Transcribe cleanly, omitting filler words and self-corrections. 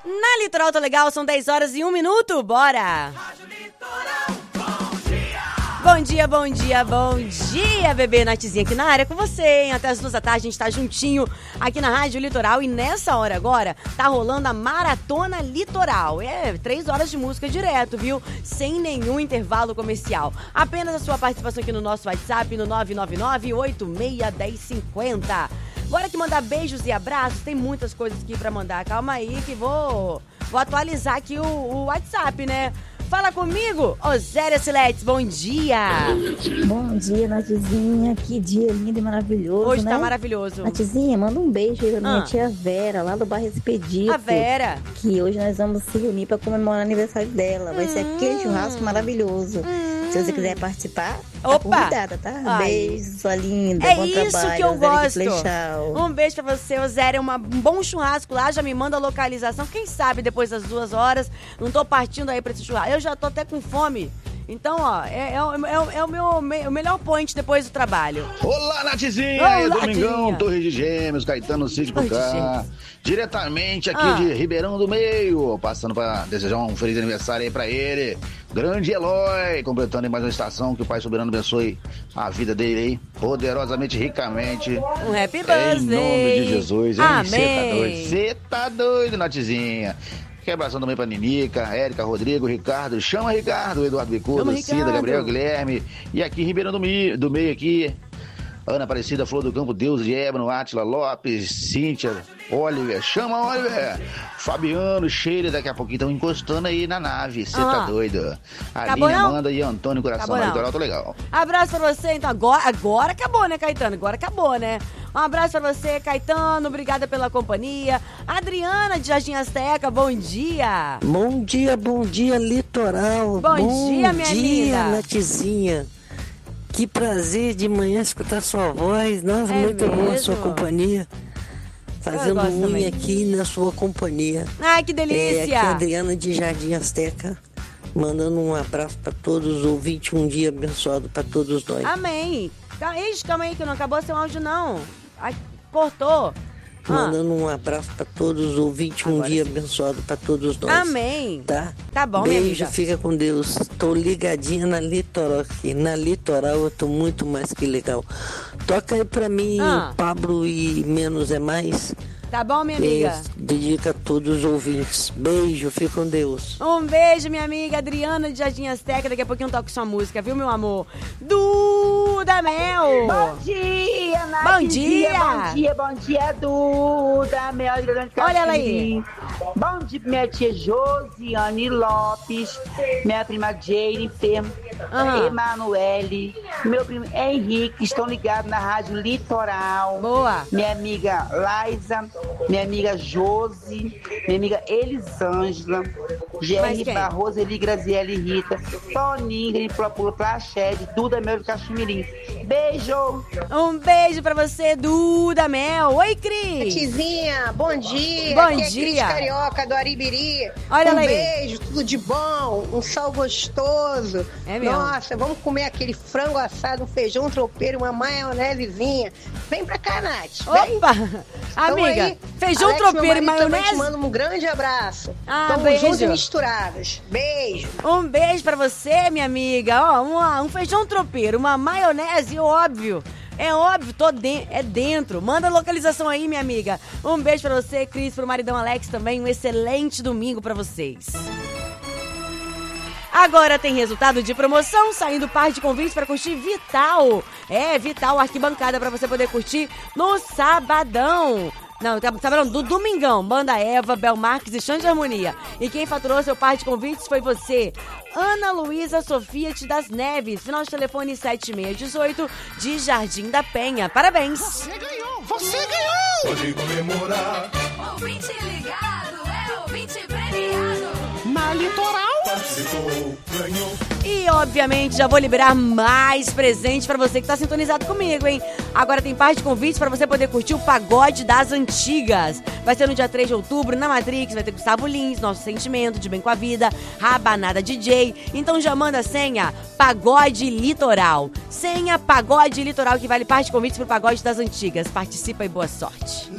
Na Litoral Tá Legal, são 10 horas e 1 minuto, bora! Bom dia, bom dia, bom dia, bebê Nathzinha aqui na área com você, hein? Até as 2 da tarde a gente tá juntinho aqui na Rádio Litoral e nessa hora agora tá rolando a Maratona Litoral. 3 horas de música direto, viu? Sem nenhum intervalo comercial. Apenas a sua participação aqui no nosso WhatsApp no 999-861050. Bora que mandar beijos e abraços, tem muitas coisas aqui pra mandar. Calma aí que vou atualizar aqui o WhatsApp, né? Fala comigo, Oséria Siletes, bom dia. Bom dia, Nathzinha, que dia lindo e maravilhoso, Hoje né? tá maravilhoso. Nathzinha, manda um beijo aí pra minha tia Vera, lá do bairro Expedito. A Vera. Que hoje nós vamos se reunir pra comemorar o aniversário dela. Vai ser aquele churrasco maravilhoso. Se você quiser participar, tá convidada, tá? Ai. Beijo, sua linda, É bom isso trabalho, que eu Oséria de gosto. Flechal. Um beijo pra você, Oséria. Um bom churrasco lá, já me manda a localização. Quem sabe depois das 2 horas, não tô partindo aí pra esse churrasco. Eu já tô até com fome. Então, ó, é o meu melhor point depois do trabalho. Olá, Nathzinha! Olá, Domingão, Nathzinha. Torre de Gêmeos, Caetano Cid Torre de cá. Gêmeos. Diretamente aqui de Ribeirão do Meio. Passando pra desejar um feliz aniversário aí pra ele. Grande Eloy, completando aí mais uma estação. Que o Pai Soberano abençoe a vida dele aí, poderosamente, ricamente. Um happy birthday. Em nome de Jesus, hein? Amém. Você tá doido, Nathzinha. Que abração também pra Ninica, Érica, Rodrigo, Ricardo, chama Ricardo, Eduardo Bicudo, Cida, Gabriel, Guilherme. E aqui, Ribeirão do Meio aqui, Ana Aparecida, Flor do Campo, Deus de Ébano, Átila, Lopes, Cíntia, Oliver, chama Oliver, Fabiano, Sheila, daqui a pouquinho estão encostando aí na nave, você tá doido. Acabou, Aline, não? Amanda e Antônio Coração, Acabou, na não. Litoral Tá Legal. Abraço pra você, então. Agora acabou, né, Caetano? Agora acabou, né? Um abraço pra você, Caetano. Obrigada pela companhia. Adriana de Jardim Azteca, bom dia. Bom dia, Litoral. Bom dia, minha linda. Nathzinha. Que prazer de manhã escutar sua voz. Nossa, É muito boa a mesmo? sua companhia. Fazendo gosto unha também. aqui na sua companhia. Ai, que Aqui é delícia. a Adriana de Jardim Azteca. Mandando um abraço para todos os ouvintes. Um dia abençoado para todos nós. Amém. Calma aí, que não acabou seu áudio, não. Ai, cortou. Mandando um abraço para todos os ouvintes. Um Agora dia sim. abençoado para todos nós. Amém. Tá? Tá bom, minha Beijo, amiga. fica com Deus. Tô ligadinha na Litoral aqui. Na Litoral eu tô muito mais que legal. Toca aí pra mim, Pablo e Menos é Mais. Tá bom, minha amiga? Dedica a todos os ouvintes. Beijo, fica com Deus. Um beijo, minha amiga Adriana de Jardim Azteca. Daqui a pouquinho eu toco sua música, viu, meu amor? Duda Mel. Bom dia, Nath. Bom dia. Bom dia, Duda Mel de Grande Olha ela Caxiri. Bom dia pra minha tia Josiane Lopes, minha prima Jennifer, Emanuele, meu primo Henrique, estão ligados na Rádio Litoral. Boa. Minha amiga Laisa, minha amiga Josi, minha amiga Elisângela, Mais Jerry quem? Barroso, Eli Graziele Rita, Toninho, Green Propula, Plachede, Duda Mel de Caximirim. Beijo! Um beijo pra você, Duda Mel. Oi, Cris. Tizinha, bom dia. Bom Aqui é dia. Cris Carioca do Aribiri. Olha ela aí. Beijo, tudo de bom, um sal gostoso. É mesmo. Nossa, vamos comer aquele frango assado, um feijão tropeiro, uma maionesezinha. Vem pra cá, Nath. Vem. Opa! Tamo Amiga, aí. feijão Alex, tropeiro e meu marido, também maionese? te mando um grande abraço. Tamo beijo. juntos e misturados. Beijo. Um beijo pra você, minha amiga. Ó, um feijão tropeiro, uma maionese, óbvio. É óbvio, é dentro. Manda a localização aí, minha amiga. Um beijo pra você, Cris, pro maridão Alex também. Um excelente domingo pra vocês. Agora tem resultado de promoção, saindo par de convites para curtir Vital. Vital, arquibancada para você poder curtir no sabadão. Não, sabadão, do domingão. Banda Eva, Bel Marques e Xande Harmonia. E quem faturou seu par de convites foi você, Ana Luísa Sofia das Neves. Final de telefone 7618 de Jardim da Penha. Parabéns. Você ganhou! Pode comemorar. Ouvinte ligado, ouvinte premiado. Na Litoral. Participou, ganhou. E, obviamente, já vou liberar mais presente pra você que tá sintonizado comigo, hein? Agora tem par de convites pra você poder curtir o Pagode das Antigas. Vai ser no dia 3 de outubro, na Matrix. Vai ter Gustavo Lins, Nosso Sentimento, De Bem com a Vida, Rabanada DJ. Então já manda a senha Pagode Litoral. Senha Pagode Litoral, que vale par de convites pro Pagode das Antigas. Participa e boa sorte.